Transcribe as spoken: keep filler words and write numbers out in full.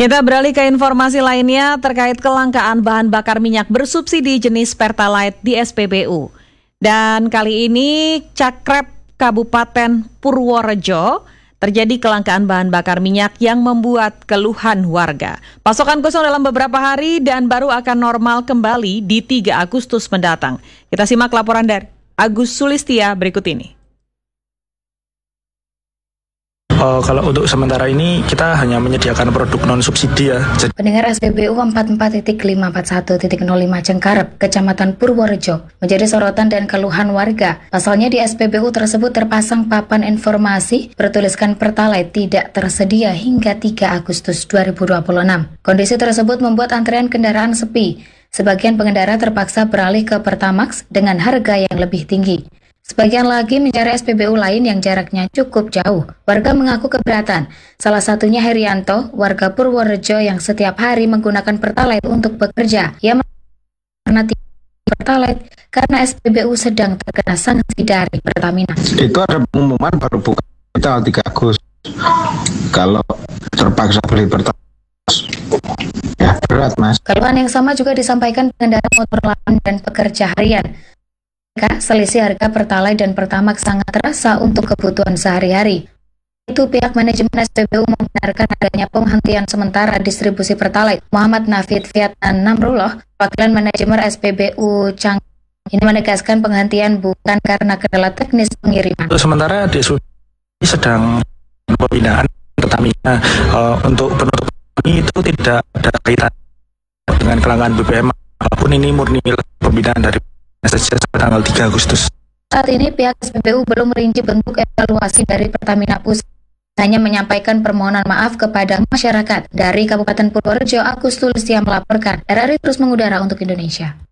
Kita beralih ke informasi lainnya terkait kelangkaan bahan bakar minyak bersubsidi jenis Pertalite di S P B U. Dan kali ini Cakrep Kabupaten Purworejo terjadi kelangkaan bahan bakar minyak yang membuat keluhan warga. Pasokan kosong dalam beberapa hari dan baru akan normal kembali di tiga Agustus mendatang. Kita simak laporan dari Agus Sulistia berikut ini. Uh, kalau untuk sementara ini kita hanya menyediakan produk non subsidi ya. Jadi... Pendengar S P B U empat puluh empat titik lima empat satu titik nol lima Cengkarep, Kecamatan Purworejo, menjadi sorotan dan keluhan warga. Pasalnya di S P B U tersebut terpasang papan informasi bertuliskan Pertalite tidak tersedia hingga tiga Agustus dua ribu dua puluh enam. Kondisi tersebut membuat antrean kendaraan sepi. Sebagian pengendara terpaksa beralih ke Pertamax dengan harga yang lebih tinggi. Sebagian lagi mencari S P B U lain yang jaraknya cukup jauh. Warga mengaku keberatan. Salah satunya Herianto, warga Purworejo yang setiap hari menggunakan Pertalite untuk bekerja. Ia menanti Pertalite karena S P B U sedang terkena sanksi dari Pertamina. Itu ada pengumuman baru buka tanggal tiga Agustus. Kalau terpaksa beli Pertalite, ya berat mas. Keluhan yang sama juga disampaikan pengendara motor lawan dan pekerja harian. Selisih harga Pertalite dan Pertamax sangat terasa untuk kebutuhan sehari-hari. Itu pihak manajemen S P B U membenarkan adanya penghentian sementara distribusi Pertalite. Muhammad Nafid Fiatan Namrullah, wakilan manajemen S P B U Cang, ini menegaskan penghentian bukan karena kendala teknis pengiriman. Sementara D S U sedang pembinaan Pertamina uh, untuk penutupan ini itu tidak ada kaitan dengan kelangkaan B B M, walaupun ini murni pembinaan dari saja sampai tanggal tiga Agustus. Saat ini pihak S P B U belum merinci bentuk evaluasi dari Pertamina Pusat, hanya menyampaikan permohonan maaf kepada masyarakat. Dari Kabupaten Purworejo, Agus Sulistia melaporkan. R R I terus mengudara untuk Indonesia.